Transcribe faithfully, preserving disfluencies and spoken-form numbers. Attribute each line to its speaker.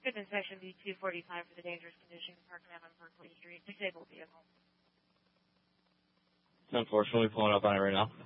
Speaker 1: Good inspection B two forty-five for the dangerous condition, Park Avenue, Berkeley Street, disabled vehicle.
Speaker 2: Unfortunately, pulling up on it right now.